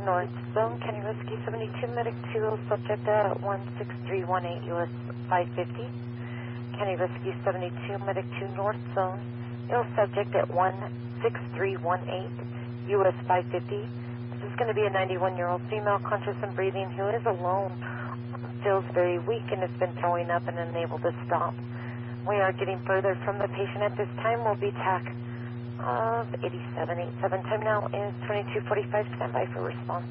North Zone, County Rescue 72, Medic 2, subject at 16318 US 550. County Rescue 72, Medic 2, North Zone, ill subject at 16318 US 550. This is going to be a 91-year-old female, conscious and breathing, who is alone, feels very weak and has been throwing up and unable to stop. We are getting further from the patient at this time. Will be TAC of 8787. Time now is 22:45. Stand by for response.